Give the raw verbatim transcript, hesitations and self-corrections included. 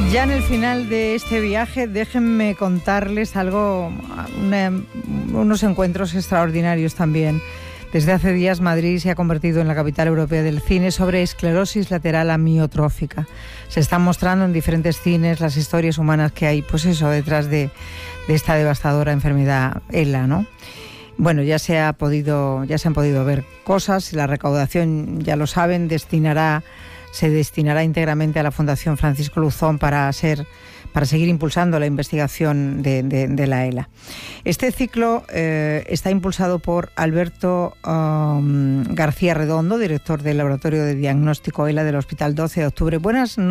Ya en el final de este viaje, déjenme contarles algo, una, unos encuentros extraordinarios también. Desde hace días Madrid se ha convertido en la capital europea del cine sobre esclerosis lateral amiotrófica. Se están mostrando en diferentes cines las historias humanas que hay, pues eso, detrás de, de esta devastadora enfermedad ELA, ¿no? Bueno, ya se ha podido, ya se han podido ver cosas. La recaudación, ya lo saben, destinará, se destinará íntegramente a la Fundación Francisco Luzón para ser, para seguir impulsando la investigación de, de, de la ELA. Este ciclo eh, está impulsado por Alberto um, García Redondo, director del Laboratorio de Diagnóstico ELA del Hospital doce de octubre. Buenas noches.